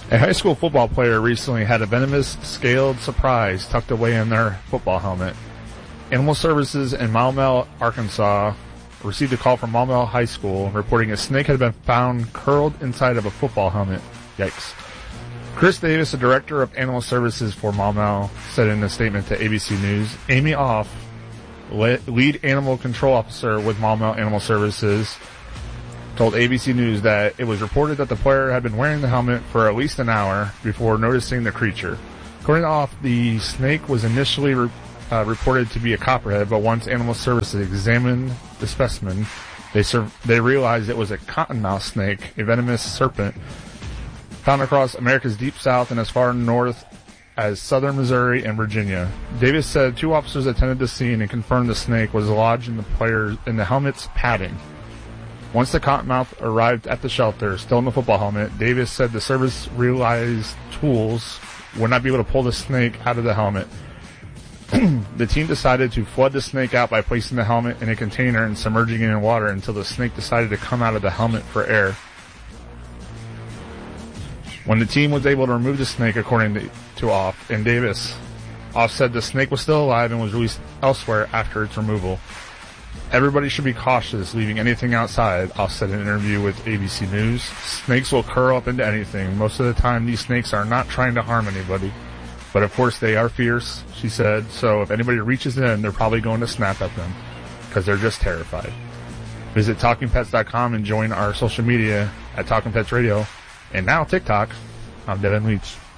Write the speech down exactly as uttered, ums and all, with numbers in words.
A high school football player recently had a venomous scaled surprise tucked away in their football helmet. Animal Services in Maumelle, Arkansas, received a call from Maumelle High School reporting a snake had been found curled inside of a football helmet. Yikes. Chris Davis, the director of Animal Services for Maumelle, said in a statement to A B C News, Amy Off, lead animal control officer with Maumelle Animal Services, told A B C News that it was reported that the player had been wearing the helmet for at least an hour before noticing the creature. According to Off, the snake was initially re- uh, reported to be a copperhead, but once Animal Services examined the specimen, they sur- they realized it was a cottonmouth snake, a venomous serpent, found across America's deep south and as far north as southern Missouri and Virginia. Davis said two officers attended the scene and confirmed the snake was lodged in the player's in the helmet's padding. Once the cottonmouth arrived at the shelter, still in the football helmet, Davis said the service realized tools would not be able to pull the snake out of the helmet. The team decided to flood the snake out by placing the helmet in a container and submerging it in water until the snake decided to come out of the helmet for air. When the team was able to remove the snake, according to, to Off and Davis, Off said the snake was still alive and was released elsewhere after its removal. Everybody should be cautious leaving anything outside, Off said in an interview with A B C News. Snakes will curl up into anything. Most of the time, these snakes are not trying to harm anybody. But of course, they are fierce, she said, so if anybody reaches in, they're probably going to snap at them, because they're just terrified. Visit talking pets dot com and join our social media at Talking Pets Radio, and now TikTok. I'm Devin Leach.